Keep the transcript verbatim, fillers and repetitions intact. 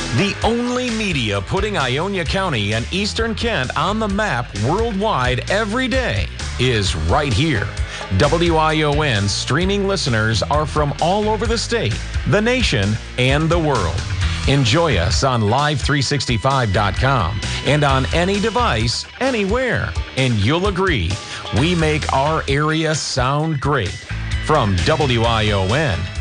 The only media putting Ionia County and Eastern Kent on the map worldwide every day is right here. W I O N streaming listeners are from all over the state, the nation, and the world. Enjoy us on live three sixty-five dot com and on any device, anywhere. And you'll agree, we make our area sound great. From W I O N,